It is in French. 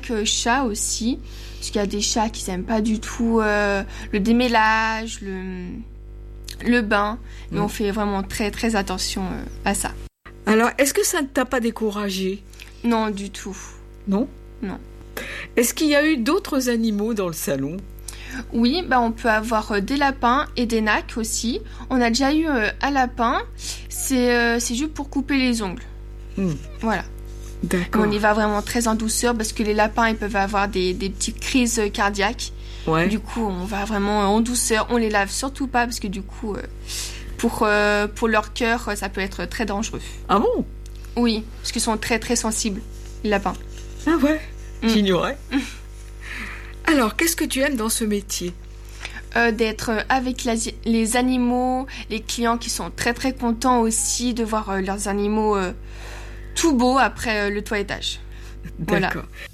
5 chats aussi, parce qu'il y a des chats qui n'aiment pas du tout le démêlage, le bain, mais on fait vraiment très très attention à ça. Alors, est-ce que ça ne t'a pas découragée ? Non, du tout. Non ? Non. Est-ce qu'il y a eu d'autres animaux dans le salon ? Oui, on peut avoir des lapins et des nacs aussi. On a déjà eu un lapin, c'est juste pour couper les ongles. Voilà. D'accord. On y va vraiment très en douceur parce que les lapins ils peuvent avoir des petites crises cardiaques. Ouais. Du coup, on va vraiment en douceur. On les lave surtout pas parce que du coup, pour leur cœur, ça peut être très dangereux. Ah bon ? Oui, parce qu'ils sont très très sensibles, les lapins. Ah ouais, j'ignorais. Alors, qu'est-ce que tu aimes dans ce métier ? D'être avec les animaux, les clients qui sont très très contents aussi de voir leurs animaux tout beaux après le toilettage. D'accord. Voilà.